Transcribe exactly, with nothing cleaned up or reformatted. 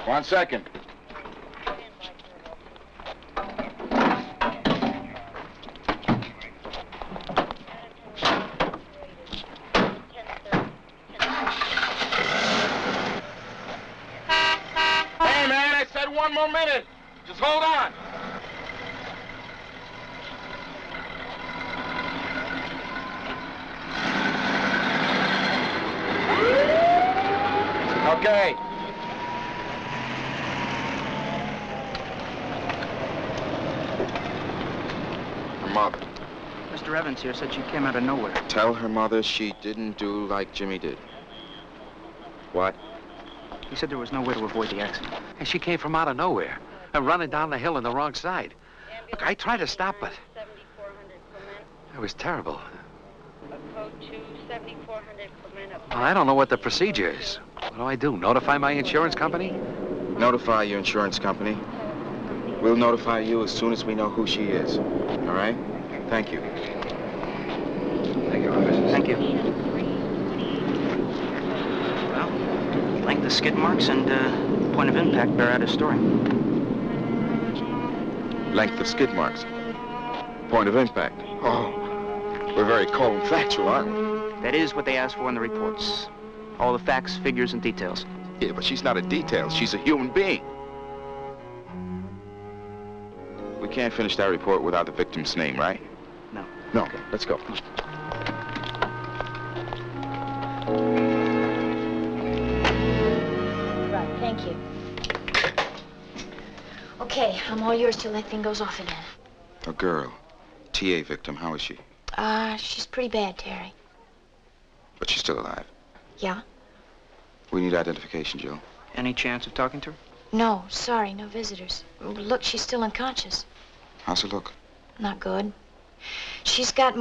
One second. Hey, man, I said one more minute. Just hold on. Okay. Her mother. Mister Evans here said she came out of nowhere. Tell her mother she didn't do like Jimmy did. What? He said there was no way to avoid the accident. And she came from out of nowhere, and running down the hill on the wrong side. Look, I tried to stop, but it was terrible. Code two seventy-four hundred Clementa. Well, I don't know what the procedure is. What do I do? Notify my insurance company? Notify your insurance company. We'll notify you as soon as we know who she is. All right? Thank you. Thank you, officer. Thank you. Well, length of skid marks and uh, point of impact bear out his story. Length of skid marks. Point of impact. Oh, we're very cold and factual, aren't we? That is what they asked for in the reports. All the facts, figures, and details. Yeah, but she's not a detail. She's a human being. We can't finish that report without the victim's name, right? No. No. Okay, let's go. Right, thank you. Okay, I'm all yours till that thing goes off again. A girl. T A victim. How is she? Uh, she's pretty bad, Terry. But she's still alive. Yeah? We need identification, Jill. Any chance of talking to her? No, sorry, no visitors. Look, she's still unconscious. How's it look? Not good. She's got